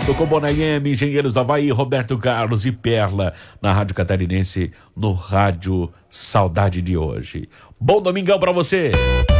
Tocou Bonaieme, Engenheiros do Havaí, Roberto Carlos e Perla na Rádio Catarinense, no Rádio Saudade de hoje. Bom domingão pra você!